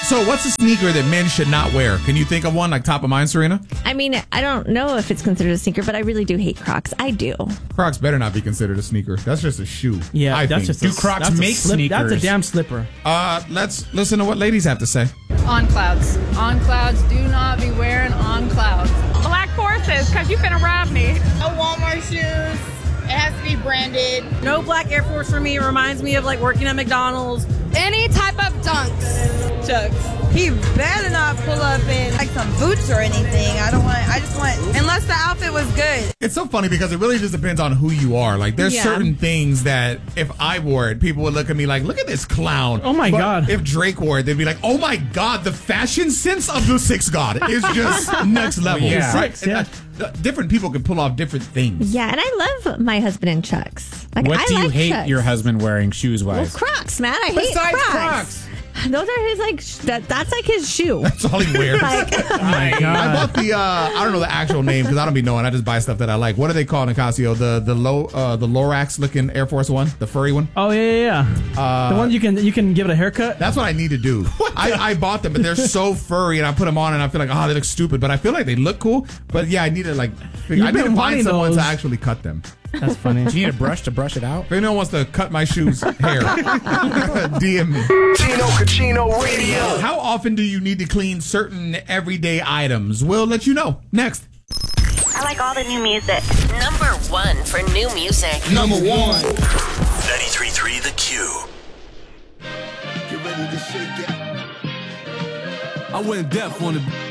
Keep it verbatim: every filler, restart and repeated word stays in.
So what's a sneaker that men should not wear? Can you think of one like top of mind, Serena? I mean, I don't know if it's considered a sneaker, but I really do hate Crocs. I do. Crocs better not be considered a sneaker. That's just a shoe. Yeah, I that's think. just a, Do Crocs that's a make slip- sneakers? That's a damn slipper. Uh, let's listen to what ladies have to say. On clouds. On clouds. Do not be wearing on clouds. Black Forces, because you finna rob me. No Walmart shoes. It has to be branded. No black Air Force for me. It reminds me of like working at McDonald's. Any type of dunks. Chucks. He better not pull up in like some boots or anything. I don't want, I just want, unless the outfit was good. It's so funny because it really just depends on who you are. Like, there's Yeah. certain things that if I wore it, people would look at me like, look at this clown. Oh, my But God. If Drake wore it, they'd be like, oh my God, the fashion sense of the Six God is just next level. Yeah. Right? Six, yeah. And, uh, different people can pull off different things. Yeah, and I love my husband in Chucks. Like, What I do you like hate Chucks. your husband wearing shoes Well, wise? Crocs, man. I hate Besides Crocs. Crocs. Those are his like. Sh- that that's like his shoe. That's all he wears. Like, Oh my I God. bought the uh, I don't know the actual name because I don't be knowing. I just buy stuff that I like. What are they called, Nicasio? The the low uh, the Lorax looking Air Force One, the furry one. Oh yeah, yeah, yeah. Uh, the ones you can you can give it a haircut. That's what I need to do. I, I bought them, but they're so furry, and I put them on, and I feel like, oh, they look stupid. But I feel like they look cool. But yeah, I need to like, figure, I You've need to been find wanting someone those. to actually cut them. That's funny. Do you need a brush to brush it out? If anyone wants to cut my shoes hair, D M me. Tino Cucino Radio. How often do you need to clean certain everyday items? We'll let you know next. I like all the new music. Number one for new music. Number one. ninety-three point three The Q. Get ready to shake it. I went deaf on the